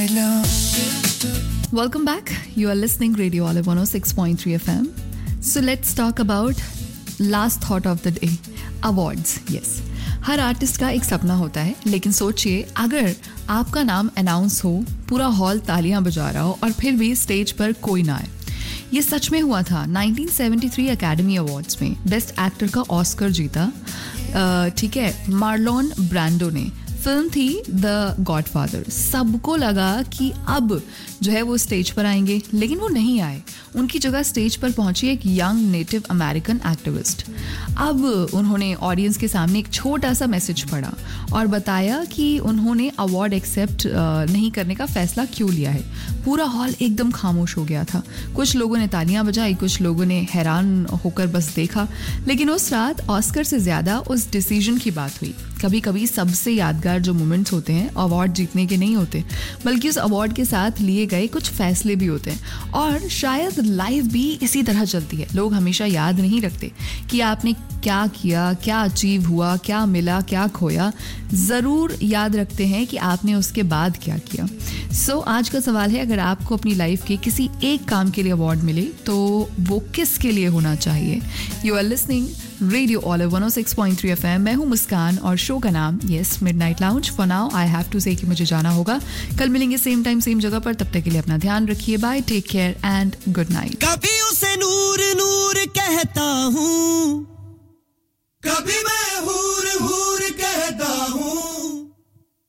Welcome back. You are listening Radio Olive 106.3 FM. So let's talk about last thought of the day. Awards. Yes. Her artist का एक सपना होता है, लेकिन सोचिए अगर आपका नाम अनाउंस हो, पूरा हॉल तालियां बजा रहा हो और फिर भी स्टेज पर कोई ना आए. ये सच में हुआ था. 1973 एकेडमी अवार्ड्स में बेस्ट एक्टर का ऑस्कर जीता. ठीक है, मार्लोन ब्रांडो ने. फिल्म थी द गॉडफादर. सबको लगा कि अब जो है वो स्टेज पर आएंगे, लेकिन वो नहीं आए. उनकी जगह स्टेज पर पहुंची एक यंग नेटिव अमेरिकन एक्टिविस्ट. अब उन्होंने ऑडियंस के सामने एक छोटा सा मैसेज पढ़ा और बताया कि उन्होंने अवार्ड एक्सेप्ट नहीं करने का फैसला क्यों लिया है. पूरा हॉल एकदम खामोश हो गया था. कुछ लोगों ने तालियां बजाई, कुछ लोगों ने हैरान होकर बस देखा. लेकिन उस रात ऑस्कर से ज़्यादा उस डिसीजन की बात हुई. कभी कभी सबसे यादगार जो मोमेंट्स होते हैं अवार्ड जीतने के नहीं होते, बल्कि उस अवार्ड के साथ लिए गए कुछ फैसले भी होते हैं. और शायद लाइफ भी इसी तरह चलती है. लोग हमेशा याद नहीं रखते कि आपने क्या किया, क्या अचीव हुआ, क्या मिला, क्या खोया. ज़रूर याद रखते हैं कि आपने उसके बाद क्या किया. सो आज का सवाल है, अगर आपको अपनी लाइफ के किसी एक काम के लिए अवार्ड मिले तो वो किसके लिए होना चाहिए. You are listening radio olive 106.3 FM. मैं हूँ मुस्कान और शो का नाम yes midnight lounge. For now I have to से कि मुझे जाना होगा. कल मिलेंगे सेम टाइम सेम जगह पर. तब तक के लिए अपना ध्यान रखिए. Bye, take care and good night. कभी उसे नूर नूर कहता हूँ, कभी मैं हूर हूँ.